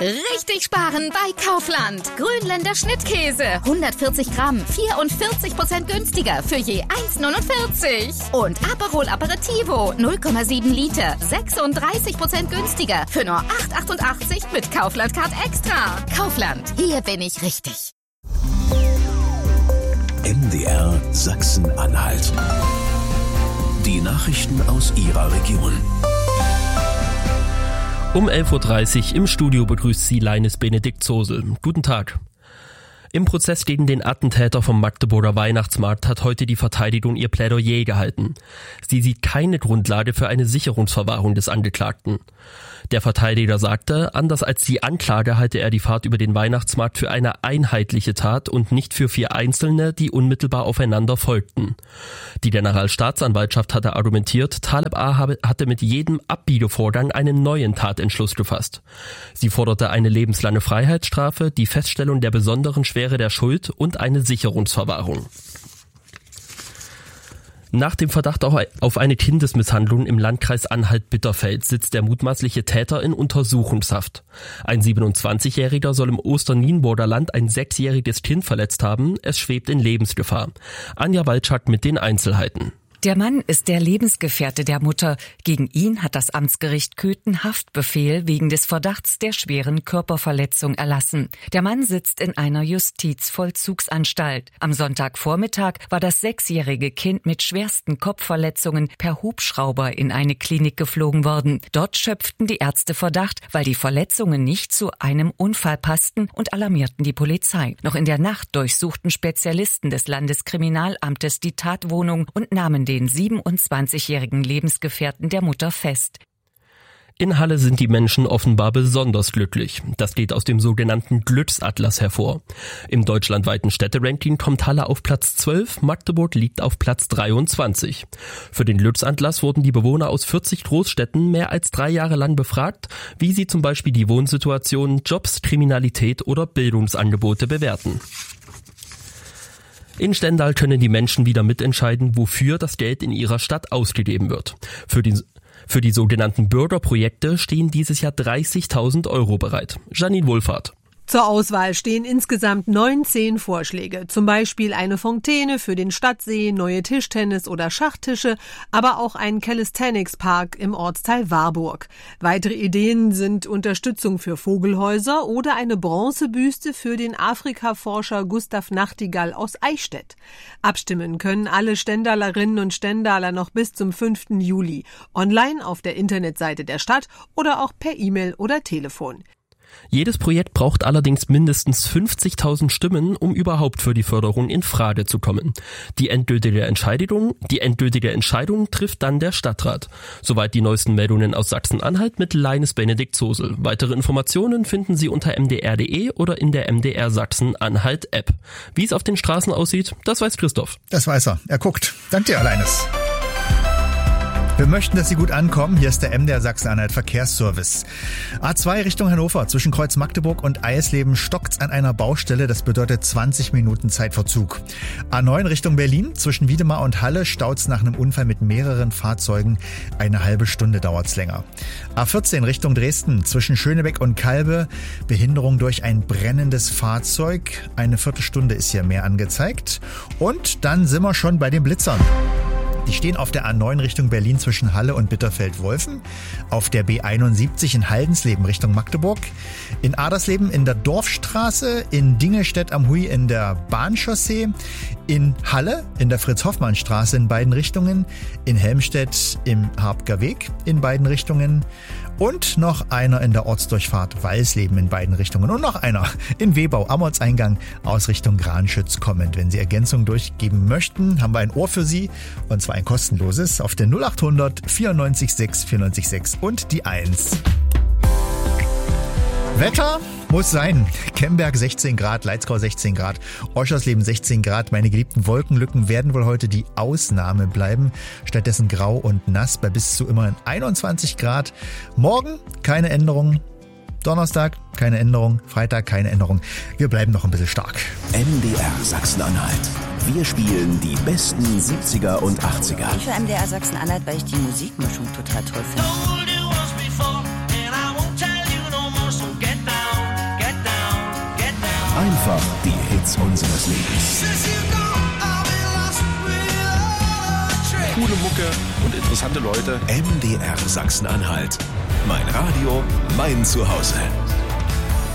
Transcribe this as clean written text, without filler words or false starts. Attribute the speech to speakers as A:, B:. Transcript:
A: Richtig sparen bei Kaufland. Grünländer Schnittkäse. 140 Gramm, 44% günstiger für je 1,49. Und Aperol Aperitivo, 0,7 Liter, 36% günstiger für nur 8,88 mit Kaufland Card Extra. Kaufland, hier bin ich richtig.
B: MDR Sachsen-Anhalt. Die Nachrichten aus Ihrer Region.
C: Um 11.30 Uhr im Studio begrüßt Sie Leines Benedikt Zosel. Guten Tag. Im Prozess gegen den Attentäter vom Magdeburger Weihnachtsmarkt hat heute die Verteidigung ihr Plädoyer gehalten. Sie sieht keine Grundlage für eine Sicherungsverwahrung des Angeklagten. Der Verteidiger sagte, anders als die Anklage halte er die Fahrt über den Weihnachtsmarkt für eine einheitliche Tat und nicht für 4 einzelne, die unmittelbar aufeinander folgten. Die Generalstaatsanwaltschaft hatte argumentiert, Taleb A. hatte mit jedem Abbiegevorgang einen neuen Tatentschluss gefasst. Sie forderte eine lebenslange Freiheitsstrafe, die Feststellung der besonderen Schwere der Schuld und eine Sicherungsverwahrung. Nach dem Verdacht auf eine Kindesmisshandlung im Landkreis Anhalt-Bitterfeld sitzt der mutmaßliche Täter in Untersuchungshaft. Ein 27-Jähriger soll im Osternienburger Land ein 6-jähriges Kind verletzt haben. Es schwebt in Lebensgefahr. Anja Walczak mit den Einzelheiten.
D: Der Mann ist der Lebensgefährte der Mutter. Gegen ihn hat das Amtsgericht Köthen Haftbefehl wegen des Verdachts der schweren Körperverletzung erlassen. Der Mann sitzt in einer Justizvollzugsanstalt. Am Sonntagvormittag war das 6-jährige Kind mit schwersten Kopfverletzungen per Hubschrauber in eine Klinik geflogen worden. Dort schöpften die Ärzte Verdacht, weil die Verletzungen nicht zu einem Unfall passten und alarmierten die Polizei. Noch in der Nacht durchsuchten Spezialisten des Landeskriminalamtes die Tatwohnung und nahmen den 27-jährigen Lebensgefährten der Mutter fest.
C: In Halle sind die Menschen offenbar besonders glücklich. Das geht aus dem sogenannten Glücksatlas hervor. Im deutschlandweiten Städteranking kommt Halle auf Platz 12, Magdeburg liegt auf Platz 23. Für den Glücksatlas wurden die Bewohner aus 40 Großstädten mehr als 3 Jahre lang befragt, wie sie zum Beispiel die Wohnsituation, Jobs, Kriminalität oder Bildungsangebote bewerten. In Stendal können die Menschen wieder mitentscheiden, wofür das Geld in ihrer Stadt ausgegeben wird. Für die sogenannten Bürgerprojekte stehen dieses Jahr 30.000 € bereit. Janine Wohlfahrt.
E: Zur Auswahl stehen insgesamt 19 Vorschläge, zum Beispiel eine Fontäne für den Stadtsee, neue Tischtennis- oder Schachtische, aber auch ein Calisthenics-Park im Ortsteil Warburg. Weitere Ideen sind Unterstützung für Vogelhäuser oder eine Bronzebüste für den Afrikaforscher Gustav Nachtigall aus Eichstätt. Abstimmen können alle Stendalerinnen und Stendaler noch bis zum 5. Juli, online auf der Internetseite der Stadt oder auch per E-Mail oder Telefon.
C: Jedes Projekt braucht allerdings mindestens 50.000 Stimmen, um überhaupt für die Förderung in Frage zu kommen. Die endgültige Entscheidung trifft dann der Stadtrat. Soweit die neuesten Meldungen aus Sachsen-Anhalt mit Leines Benedikt Zosel. Weitere Informationen finden Sie unter mdr.de oder in der MDR Sachsen-Anhalt-App. Wie es auf den Straßen aussieht, das weiß Christoph.
F: Das weiß er. Er guckt. Danke dir, Leines. Wir möchten, dass Sie gut ankommen. Hier ist der MDR Sachsen-Anhalt Verkehrsservice. A2 Richtung Hannover. Zwischen Kreuz Magdeburg und Eisleben stockt's an einer Baustelle. Das bedeutet 20 Minuten Zeitverzug. A9 Richtung Berlin. Zwischen Wiedemar und Halle staut's nach einem Unfall mit mehreren Fahrzeugen. Eine halbe Stunde dauert's länger. A14 Richtung Dresden. Zwischen Schönebeck und Kalbe. Behinderung durch ein brennendes Fahrzeug. Eine Viertelstunde ist hier mehr angezeigt. Und dann sind wir schon bei den Blitzern. Die stehen auf der A9 Richtung Berlin zwischen Halle und Bitterfeld-Wolfen, auf der B71 in Haldensleben Richtung Magdeburg, in Adersleben in der Dorfstraße, in Dingelstedt am Huy in der Bahnchaussee, in Halle in der Fritz-Hoffmann-Straße in beiden Richtungen, in Helmstedt im Harbger Weg in beiden Richtungen und noch einer in der Ortsdurchfahrt Walsleben in beiden Richtungen und noch einer in Webau am Ortseingang aus Richtung Granschütz kommend. Wenn Sie Ergänzungen durchgeben möchten, haben wir ein Ohr für Sie und zwar ein kostenloses auf der 0800 94 6 94 6 und die 1. Wetter muss sein. Kemberg 16 Grad, Leitzkau 16 Grad, Oschersleben 16 Grad. Meine geliebten Wolkenlücken werden wohl heute die Ausnahme bleiben. Stattdessen grau und nass bei bis zu immerhin 21 Grad. Morgen keine Änderung. Donnerstag keine Änderung. Freitag keine Änderung. Wir bleiben noch ein bisschen stark.
B: MDR Sachsen-Anhalt. Wir spielen die besten 70er und 80er.
G: Ich für MDR Sachsen-Anhalt, weil ich die Musikmischung total toll finde.
B: Einfach die Hits unseres Lebens.
H: Coole Mucke und interessante Leute.
B: MDR Sachsen-Anhalt. Mein Radio, mein Zuhause.